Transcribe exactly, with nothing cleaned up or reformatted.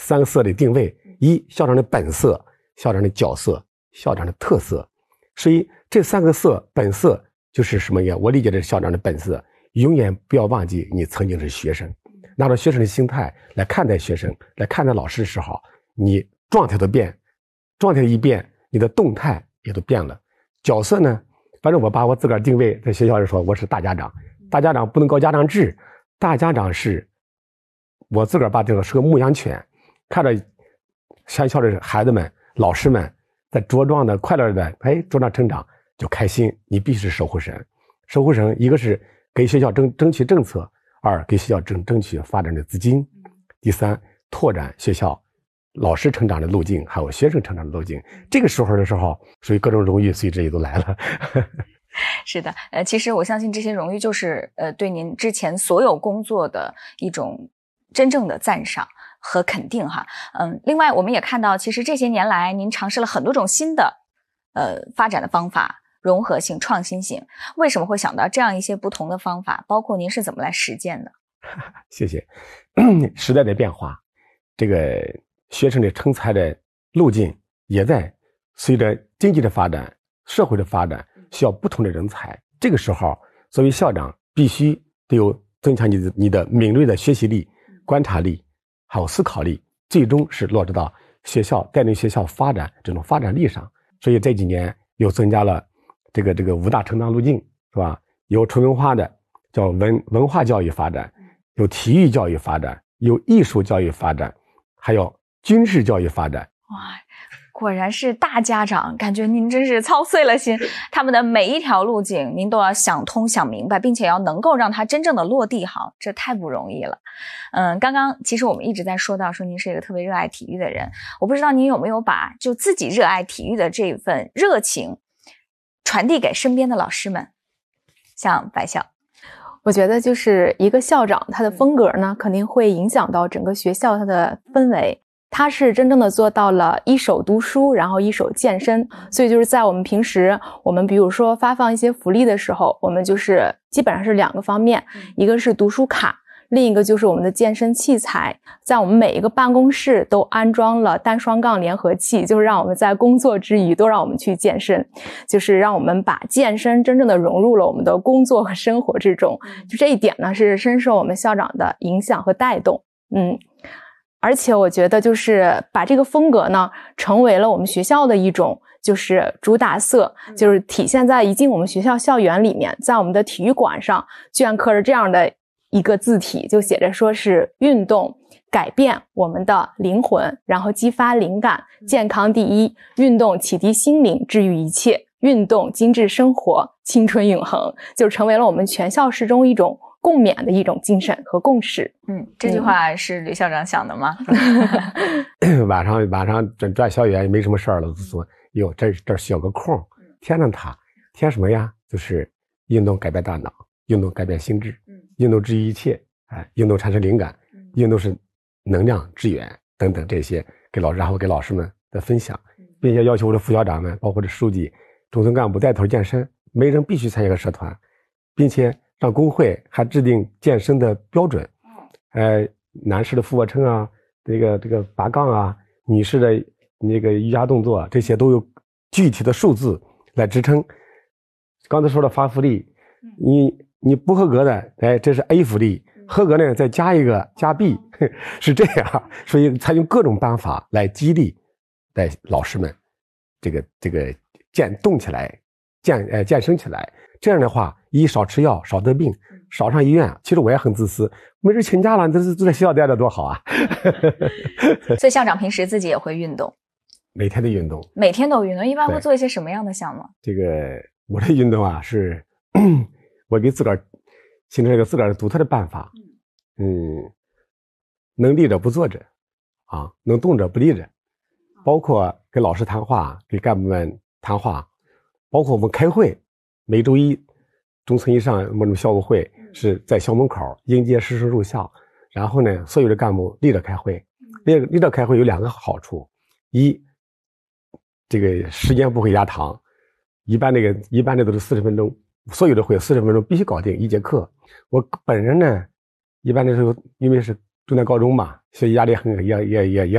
三个色的定位：一、校长的本色、校长的角色、校长的特色。所以这三个色，本色就是什么呀？我理解的是校长的本色，永远不要忘记你曾经是学生，拿着学生的心态来看待学生，来看待老师的时候，你状态都变，状态一变，你的动态也都变了。角色呢，反正我把我自个儿定位在学校里说，我是大家长，大家长不能搞家长制，大家长是我自个儿把这个是个牧羊犬，看着全校的孩子们、老师们在茁壮的、快乐的，哎，茁壮成长就开心。你必须是守护神，守护神，一个是给学校争争取政策，二给学校争争取发展的资金，第三拓展学校老师成长的路径，还有学生成长的路径。这个时候的时候，所以各种荣誉随之也都来了。 是的，呃，其实我相信这些荣誉就是呃对您之前所有工作的一种真正的赞赏和肯定哈。嗯，另外我们也看到，其实这些年来您尝试了很多种新的呃发展的方法，融合性、创新性。为什么会想到这样一些不同的方法？包括您是怎么来实践的？ 谢谢。时代的变化，这个学生的成才的路径也在随着经济的发展、社会的发展，需要不同的人才。这个时候，作为校长，必须得有增强你的你的敏锐的学习力、观察力，还有思考力，最终是落实到学校带领学校发展这种发展力上。所以这几年又增加了这个这个五大成长路径，是吧？有纯文化的叫文文化教育发展，有体育教育发展，有艺术教育发展，还有军事教育发展。 哇，果然是大家长，感觉您真是操碎了心，他们的每一条路径您都要想通想明白，并且要能够让它真正的落地好，这太不容易了。嗯，刚刚其实我们一直在说到说您是一个特别热爱体育的人，我不知道您有没有把就自己热爱体育的这份热情传递给身边的老师们，像白校。 我觉得就是一个校长他的风格呢，肯定会影响到整个学校它的氛围。他是真正的做到了一手读书，然后一手健身。所以就是在我们平时，我们比如说发放一些福利的时候，我们就是基本上是两个方面，一个是读书卡，另一个就是我们的健身器材。在我们每一个办公室都安装了单双杠联合器，就是让我们在工作之余都让我们去健身，就是让我们把健身真正的融入了我们的工作和生活之中。就这一点呢，是深受我们校长的影响和带动。嗯，而且我觉得就是把这个风格呢成为了我们学校的一种就是主打色，就是体现在一进我们学校校园里面，在我们的体育馆上居然刻着这样的一个字体，就写着说是运动改变我们的灵魂，然后激发灵感，健康第一，运动启迪心灵，治愈一切，运动精致生活，青春永恒，就成为了我们全校师中一种共勉的一种精神和共识。 嗯，这句话是吕校长想的吗？ 晚上晚上转转校园也没什么事儿了，就说哟，这这需要个空，填上它，填什么呀？就是运动改变大脑，运动改变心智，运动治愈一切，哎，运动产生灵感，运动是能量支援等等这些，给老然后给老师们的分享，并且要求我的副校长们，包括这书记、中层干部带头健身，每人必须参加个社团，并且让工会还制定健身的标准，呃，男士的俯卧撑啊，这个这个拔杠啊，女士的那个瑜伽动作，这些都有具体的数字来支撑。刚才说的发福利，你你不合格的，哎，这是 A 福利，合格呢再加一个加 B， 是这样，所以采用各种办法来激励在老师们这个这个健动起来，健呃健身起来。这样的话，一少吃药，少得病，少上医院。其实我也很自私，没事请假了，这是在学校待着多好啊。 所以校长平时自己也会运动， 每天的运动， 每天都运动，一般会做一些什么样的项目？ 这个我的运动啊，是我给自个儿形成了一个自个儿独特的办法。嗯，能立着不坐着，啊，能动着不立着，包括跟老师谈话，给干部们谈话，包括我们开会。每周一中层以上我们校务会是在校门口迎接师生入校，然后呢，所有的干部立着开会。立立着开会有两个好处：一，这个时间不会压堂，一般那个一般的都是四十分钟，所有的会四十分钟必须搞定一节课。我本人呢，一般的时候因为是中南高中嘛，学习压力很也也也也